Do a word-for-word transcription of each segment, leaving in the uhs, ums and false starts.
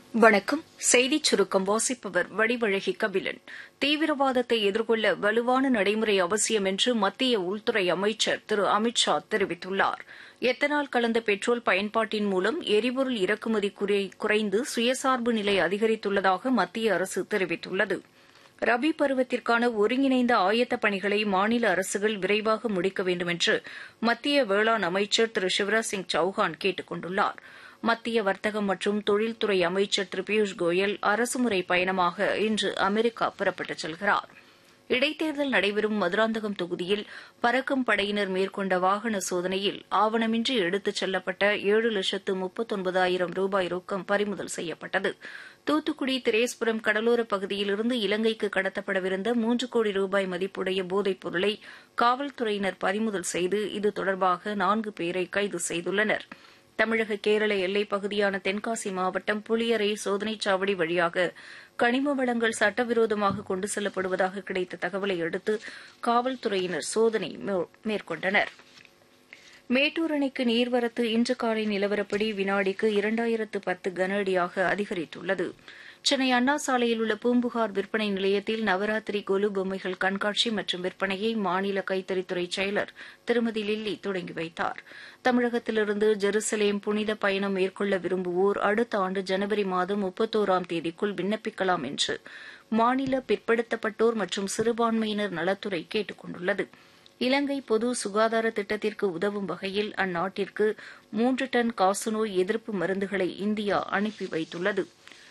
வணக்கம். செய்திச் சுருக்கம் வாசிப்பவர் வடிவழகி கபிலன். தீவிரவாதத்தை எதிர்கொள்ள வலுவான நடைமுறை அவசியம் என்று மத்திய உள்துறை அமைச்சர் திரு அமித் ஷா தெரிவித்துள்ளார். எத்தனால் கலந்த பெட்ரோல் பயன்பாட்டின் மூலம் எரிபொருள் இறக்குமதி குறைந்து சுயசார்பு நிலை அதிகரித்துள்ளதாக மத்திய அரசு தெரிவித்துள்ளது. ரபி பருவத்திற்கான ஒருங்கிணைந்த ஆயத்தப் பணிகளை மாநில அரசுகள் விரைவாக முடிக்க வேண்டுமென்று மத்திய வேளாண் அமைச்சர் திரு சிவராஜ் சிங் சௌஹான் கேட்டுக் கொண்டுள்ளார். மத்திய வர்த்தகம் மற்றும் தொழில்துறை அமைச்சர் திரு பியூஷ் கோயல் அரசுமுறை பயணமாக இன்று அமெரிக்கா புறப்பட்டுச் செல்கிறார். இடைத்தேர்தல் நடைபெறும் மதுராந்தகம் தொகுதியில் பறக்கும் படையினர் மேற்கொண்ட வாகன சோதனையில் ஆவணமின்றி எடுத்துச் செல்லப்பட்ட ஏழு லட்சத்து முப்பத்தொன்பதாயிரம் ரூபாய் ரொக்கம் பறிமுதல் செய்யப்பட்டது. தூத்துக்குடி திரேஸ்புரம் கடலோரப் பகுதியிலிருந்து இலங்கைக்கு கடத்தப்படவிருந்த மூன்று கோடி ரூபாய் மதிப்புடைய போதைப் பொருளை காவல்துறையினர் பறிமுதல் செய்து இது தொடர்பாக நான்கு பேரை கைது செய்துள்ளனா். தமிழக கேரள எல்லைப் பகுதியான தென்காசி மாவட்டம் புளியரை சோதனைச் சாவடி வழியாக கனிம வளங்கள் சட்டவிரோதமாக கொண்டு செல்லப்படுவதாக கிடைத்த தகவலை அடுத்து காவல்துறையினர் சோதனை மேற்கொண்டனர். மேட்டூர் அணைக்கு நீர்வரத்து இன்று காலை நிலவரப்படி வினாடிக்கு இரண்டாயிரத்து பத்து கன அடியாக அதிகரித்துள்ளது. சென்னை அண்ணா சாலையில் உள்ள பூம்புகார் விற்பனை நிலையத்தில் நவராத்திரி கொலு பொம்மைகள் கண்காட்சி மற்றும் விற்பனையை மாநில கைத்தறித்துறை செயலர் திருமதி லில்லி தொடங்கி வைத்தார். தமிழகத்திலிருந்து ஜெருசலேம் புனித பயணம் மேற்கொள்ள விரும்புவோர் அடுத்த ஆண்டு ஜனவரி மாதம் முப்பத்தோராம் தேதிக்குள் விண்ணப்பிக்கலாம் என்று மாநில பிற்படுத்தப்பட்டோர் மற்றும் சிறுபான்மையினர் நலத்துறை கேட்டுக் கொண்டுள்ளது. இலங்கை பொது சுகாதார திட்டத்திற்கு உதவும் வகையில் அந்நாட்டிற்கு மூன்று டன் காசநோய் எதிர்ப்பு மருந்துகளை இந்தியா அனுப்பி வைத்துள்ளது.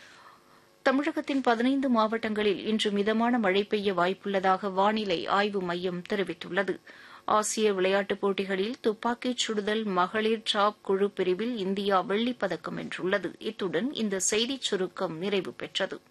தமிழகத்தின் பதினைந்து மாவட்டங்களில் இன்று மிதமான மழை பெய்ய வாய்ப்புள்ளதாக வானிலை ஆய்வு மையம் தெரிவித்துள்ளது. ஆசிய விளையாட்டுப் போட்டிகளில் துப்பாக்கிச் சுடுதல் மகளிர் டிராப் குழு பிரிவில் இந்தியா வெள்ளிப் பதக்கம் வென்றுள்ளது. இத்துடன் இந்த செய்திச் சுருக்கம் நிறைவு பெற்றது.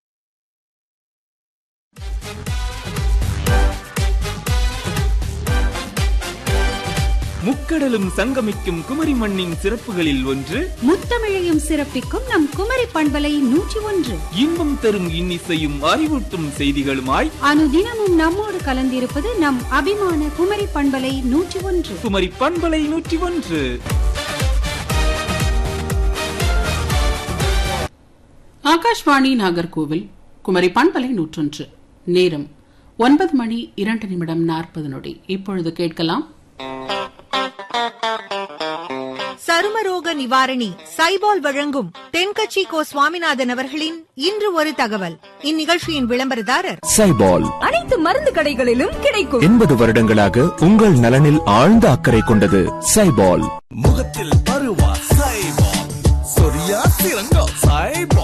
முக்கடலும் சங்கமிக்கும் குமரி மண்ணின் சிறப்புகளில் ஒன்று முத்தமிழையும் சிறப்பிக்கும் நம் குமரி பண்பலை நூற்றி ஒன்று. இன்பம் தரும் இன்னிசையும் அறிவூட்டும் செய்திகளுமாய் அனுதினமும் நம்மோடு கலந்திருப்பது நம் அபிமான குமரி பண்பலை நூற்றி ஒன்று. குமரி பண்பலை நூற்றி ஒன்று. ஆகாஷ்வாணி நாகர்கோவில் குமரி பண்பலை நூற்றொன்று. நேரம் ஒன்பது மணி இரண்டு நிமிடம் நாற்பது நொடி. இப்பொழுது கேட்கலாம் சருமரோக நிவாரணி சைபால் வழங்கும் தென்கட்சி கோ சுவாமிநாதன் அவர்களின் இன்று ஒரு தகவல். இந்நிகழ்ச்சியின் விளம்பரதாரர் சைபால். அனைத்து மருந்து கடைகளிலும் கிடைக்கும். எண்பது வருடங்களாக உங்கள் நலனில் ஆழ்ந்த அக்கறை கொண்டது சைபால். முகத்தில் பருவா சைபால், சொரியா சிறங்கா சைபால்.